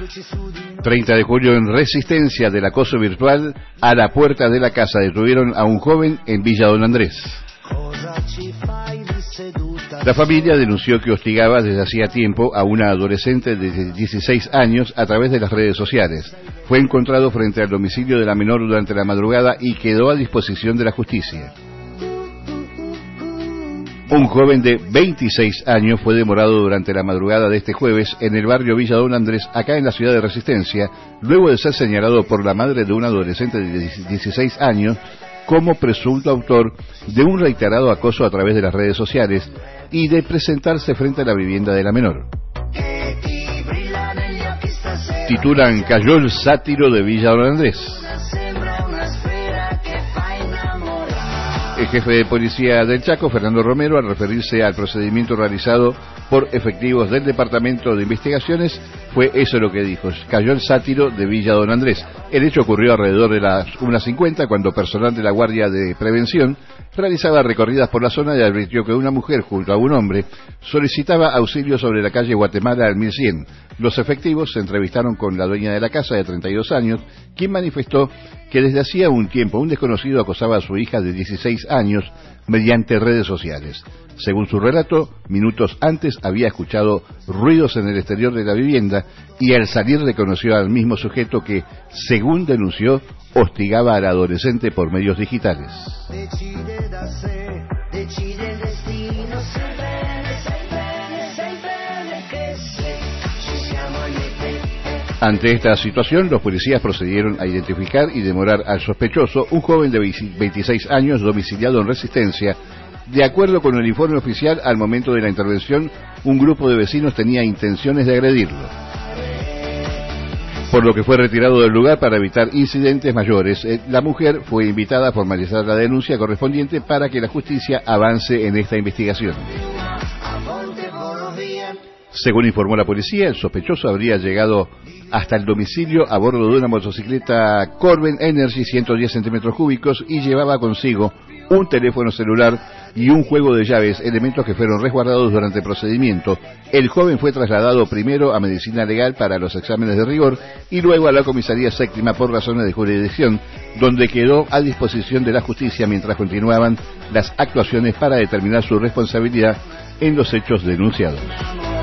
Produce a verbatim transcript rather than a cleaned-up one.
treinta de julio en Resistencia, del acoso virtual a la puerta de la casa. Detuvieron a un joven en Villa Don Andrés. La familia denunció que hostigaba desde hacía tiempo a una adolescente de dieciséis años a través de las redes sociales. Fue encontrado frente al domicilio de la menor durante la madrugada y quedó a disposición de la justicia. Un joven de veintiséis años fue demorado durante la madrugada de este jueves en el barrio Villa Don Andrés, acá en la ciudad de Resistencia, luego de ser señalado por la madre de un adolescente de dieciséis años como presunto autor de un reiterado acoso a través de las redes sociales y de presentarse frente a la vivienda de la menor. Titulan: Cayó el sátiro de Villa Don Andrés. El jefe de policía del Chaco, Fernando Romero, al referirse al procedimiento realizado por efectivos del Departamento de Investigaciones, fue eso lo que dijo: cayó el sátiro de Villa Don Andrés. El hecho ocurrió alrededor de las una cincuenta, cuando personal de la Guardia de Prevención realizaba recorridas por la zona y advirtió que una mujer junto a un hombre solicitaba auxilio sobre la calle Guatemala al mil cien. Los efectivos se entrevistaron con la dueña de la casa, de treinta y dos años, quien manifestó que desde hacía un tiempo un desconocido acosaba a su hija de dieciséis años mediante redes sociales. Según su relato, minutos antes había escuchado ruidos en el exterior de la vivienda y al salir reconoció al mismo sujeto que, según denunció, hostigaba al adolescente por medios digitales. Ante esta situación, los policías procedieron a identificar y demorar al sospechoso, un joven de veintiséis años domiciliado en Resistencia. De acuerdo con el informe oficial, al momento de la intervención, un grupo de vecinos tenía intenciones de agredirlo, por lo que fue retirado del lugar para evitar incidentes mayores. La mujer fue invitada a formalizar la denuncia correspondiente para que la justicia avance en esta investigación. Según informó la policía, el sospechoso habría llegado hasta el domicilio a bordo de una motocicleta Corben Energy ciento diez centímetros cúbicos y llevaba consigo un teléfono celular y un juego de llaves, elementos que fueron resguardados durante el procedimiento. El joven fue trasladado primero a medicina legal para los exámenes de rigor y luego a la comisaría séptima por razones de jurisdicción, donde quedó a disposición de la justicia mientras continuaban las actuaciones para determinar su responsabilidad en los hechos denunciados.